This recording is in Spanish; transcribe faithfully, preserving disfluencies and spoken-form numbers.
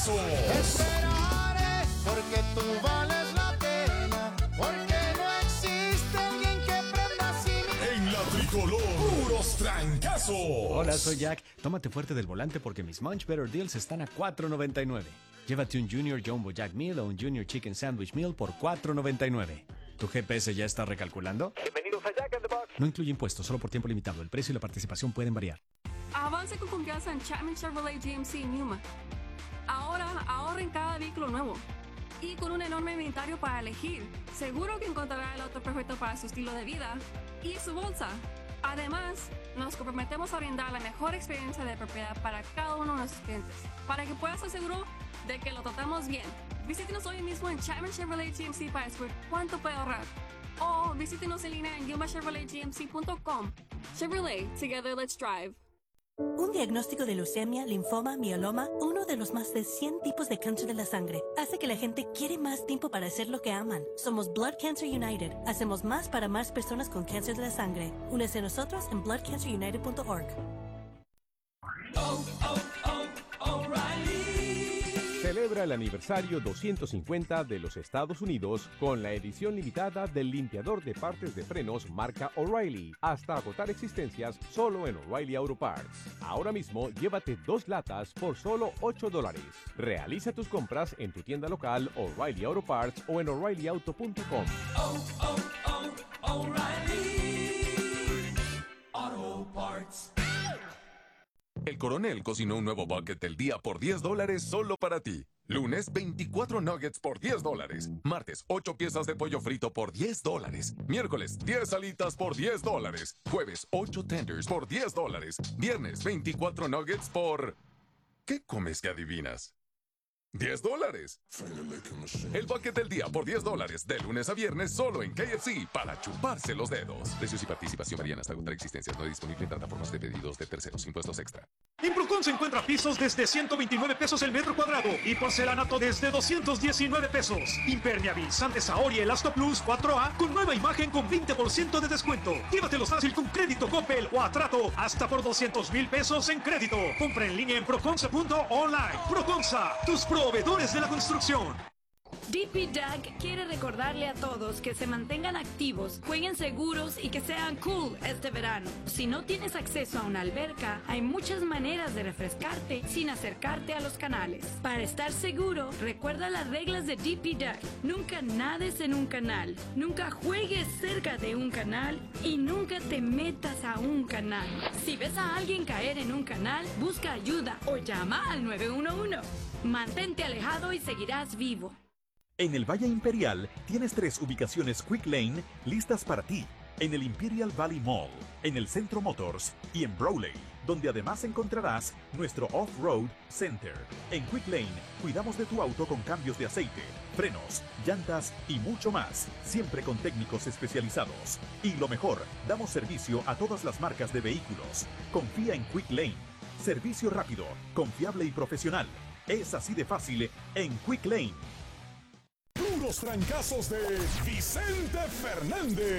Trancazos. Esperaré porque tú vales la pena, porque no existe alguien que prenda así mi... En la tricolor, puros trancazos. Hola, soy Jack. Tómate fuerte del volante porque mis Munch Better Deals están a cuatro noventa y nueve. Llévate un Junior Jumbo Jack Meal o un Junior Chicken Sandwich Meal por cuatro noventa y nueve. ¿Tu G P S ya está recalculando? Bienvenidos a Jack in the Box. No incluye impuestos, solo por tiempo limitado. El precio y la participación pueden variar. Avance con confianza en Chapman Chevrolet G M C en Yuma. Ahora ahorra en cada vehículo nuevo. Y con un enorme inventario para elegir, seguro que encontrará el auto perfecto para su estilo de vida y su bolsa. Además, nos comprometemos a brindar la mejor experiencia de propiedad para cada uno de nuestros clientes, para que puedas estar seguro de que lo tratamos bien. Visítenos hoy mismo en Chapman Chevrolet G M C para descubrir cuánto puede ahorrar. O visítenos en línea en yuma chevrolet g m c punto com. Chevrolet, together let's drive. Un diagnóstico de leucemia, linfoma, mieloma, uno de los más de cien tipos de cáncer de la sangre, hace que la gente quiere más tiempo para hacer lo que aman. Somos Blood Cancer United. Hacemos más para más personas con cáncer de la sangre. Únese a nosotros en blood cancer united punto org. Oh, oh, oh, O'Reilly. Celebra el aniversario doscientos cincuenta de los Estados Unidos con la edición limitada del limpiador de partes de frenos marca O'Reilly, hasta agotar existencias solo en O'Reilly Auto Parts. Ahora mismo llévate dos latas por solo ocho dólares. Realiza tus compras en tu tienda local O'Reilly Auto Parts o en o'Reilly auto punto com. Oh, oh, oh, O'Reilly Auto Parts. El Coronel cocinó un nuevo bucket del día por diez dólares solo para ti. Lunes, veinticuatro nuggets por diez dólares. Martes, ocho piezas de pollo frito por diez dólares. Miércoles, diez alitas por diez dólares. Jueves, ocho tenders por diez dólares. Viernes, veinticuatro nuggets por... ¿Qué comes que adivinas? diez dólares. El bucket del día por diez dólares. De lunes a viernes solo en K F C para chuparse los dedos. Precios y participación varían hasta agotar existencias. No disponible en plataformas de pedidos de terceros. Impuestos extra. En Procon se encuentra pisos desde ciento veintinueve pesos el metro cuadrado y porcelanato desde doscientos diecinueve pesos. Impermeabilizante Saori Elasto Plus cuatro A con nueva imagen con veinte por ciento de descuento. Llévatelos fácil con crédito Coppel o a trato hasta por doscientos mil pesos en crédito. Compra en línea en proconsa punto online. Proconsa, tus proveedores de la construcción. D P D A G quiere recordarle a todos que se mantengan activos, jueguen seguros y que sean cool este verano. Si no tienes acceso a una alberca, hay muchas maneras de refrescarte sin acercarte a los canales. Para estar seguro, recuerda las reglas de D P D A G. Nunca nades en un canal, nunca juegues cerca de un canal y nunca te metas a un canal. Si ves a alguien caer en un canal, busca ayuda o llama al nueve uno uno. Mantente alejado y seguirás vivo. En el Valle Imperial tienes tres ubicaciones Quick Lane listas para ti. En el Imperial Valley Mall, en el Centro Motors y en Brawley, donde además encontrarás nuestro Off-Road Center. En Quick Lane cuidamos de tu auto con cambios de aceite, frenos, llantas y mucho más, siempre con técnicos especializados. Y lo mejor, damos servicio a todas las marcas de vehículos. Confía en Quick Lane. Servicio rápido, confiable y profesional. Es así de fácil en Quick Lane. Puros trancazos de Vicente Fernández.